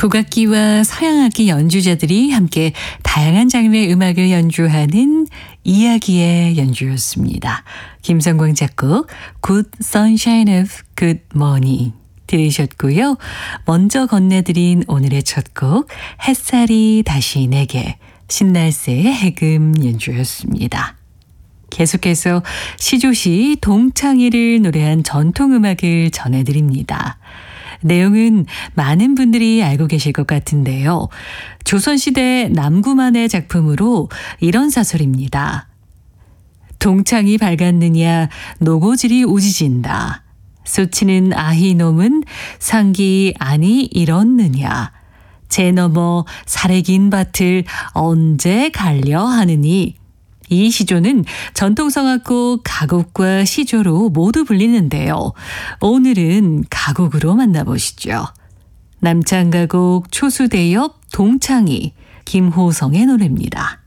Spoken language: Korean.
국악기와 서양악기 연주자들이 함께 다양한 장르의 음악을 연주하는 이야기의 연주였습니다. 김성광 작곡 Good Sunshine of Good Morning 들으셨고요. 먼저 건네드린 오늘의 첫 곡 햇살이 다시 내게 신날새의 해금 연주였습니다. 계속해서 시조시 동창이를 노래한 전통음악을 전해드립니다. 내용은 많은 분들이 알고 계실 것 같은데요. 조선시대 남구만의 작품으로 이런 사설입니다. 동창이 밝았느냐 노고질이 우지진다. 소치는 아희놈은 상기 아니 잃었느냐. 제 넘어 사래긴 밭을 언제 갈려 하느니. 이 시조는 전통성악곡 가곡과 시조로 모두 불리는데요. 오늘은 가곡으로 만나보시죠. 남창가곡 초수대엽 동창이 김호성의 노래입니다.